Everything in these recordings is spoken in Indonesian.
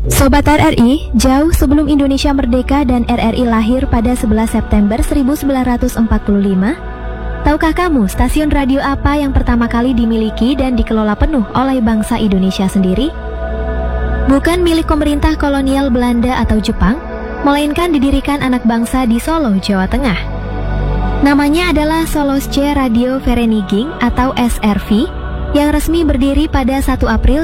Sobat RRI, jauh sebelum Indonesia merdeka dan RRI lahir pada 11 September 1945, tahukah kamu stasiun radio apa yang pertama kali dimiliki dan dikelola penuh oleh bangsa Indonesia sendiri? Bukan milik pemerintah kolonial Belanda atau Jepang, melainkan didirikan anak bangsa di Solo, Jawa Tengah. Namanya adalah Solosche Radio Vereniging atau SRV yang resmi berdiri pada 1 April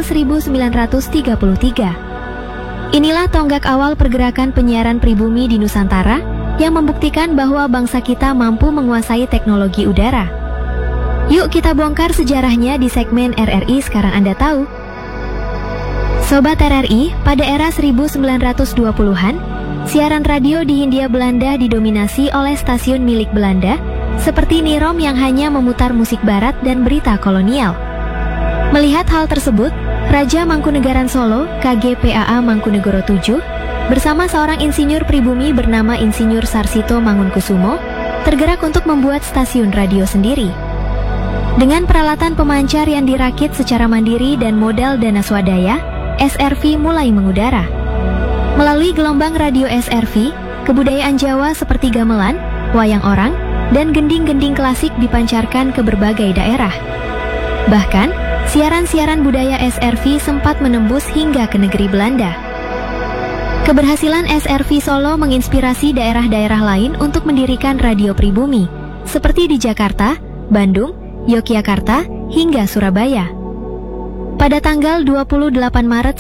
1933. Inilah tonggak awal pergerakan penyiaran pribumi di Nusantara yang membuktikan bahwa bangsa kita mampu menguasai teknologi udara. Yuk kita bongkar sejarahnya di segmen RRI Sekarang Anda Tahu. Sobat RRI, pada era 1920-an, siaran radio di Hindia Belanda didominasi oleh stasiun milik Belanda, seperti Nirom yang hanya memutar musik barat dan berita kolonial. Melihat hal tersebut, Raja Mangkunegaran Solo, KGPAA Mangkunegoro VII, bersama seorang insinyur pribumi bernama Insinyur Sarsito Mangunkusumo, tergerak untuk membuat stasiun radio sendiri. Dengan peralatan pemancar yang dirakit secara mandiri dan modal dana swadaya, SRV mulai mengudara. Melalui gelombang radio SRV, kebudayaan Jawa seperti gamelan, wayang orang, dan gending-gending klasik dipancarkan ke berbagai daerah. Bahkan, siaran-siaran budaya SRV sempat menembus hingga ke negeri Belanda. Keberhasilan SRV Solo menginspirasi daerah-daerah lain untuk mendirikan radio pribumi, seperti di Jakarta, Bandung, Yogyakarta, hingga Surabaya. Pada tanggal 28 Maret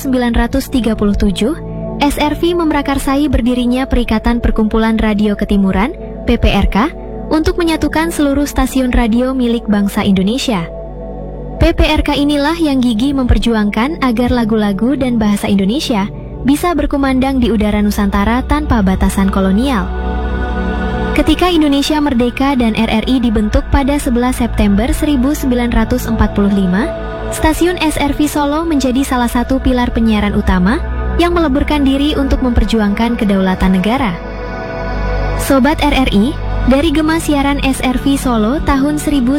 1937, SRV memprakarsai berdirinya Perikatan Perkumpulan Radio Ketimuran, PPRK, untuk menyatukan seluruh stasiun radio milik bangsa Indonesia. PPRK inilah yang gigih memperjuangkan agar lagu-lagu dan bahasa Indonesia bisa berkumandang di udara Nusantara tanpa batasan kolonial. Ketika Indonesia merdeka dan RRI dibentuk pada 11 September 1945, stasiun SRV Solo menjadi salah satu pilar penyiaran utama yang meleburkan diri untuk memperjuangkan kedaulatan negara. Sobat RRI, dari gema siaran SRV Solo tahun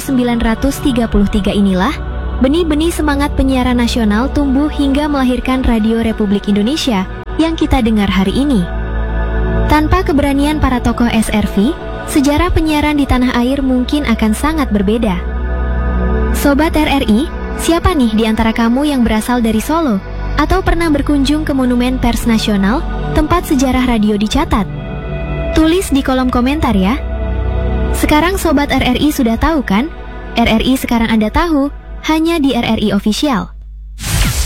1933 inilah benih-benih semangat penyiaran nasional tumbuh hingga melahirkan Radio Republik Indonesia yang kita dengar hari ini. Tanpa keberanian para tokoh SRV, sejarah penyiaran di tanah air mungkin akan sangat berbeda. Sobat RRI, siapa nih di antara kamu yang berasal dari Solo atau pernah berkunjung ke Monumen Pers Nasional, tempat sejarah radio dicatat? Tulis di kolom komentar ya. Sekarang Sobat RRI sudah tahu kan? RRI Sekarang Anda Tahu hanya di RRI Official.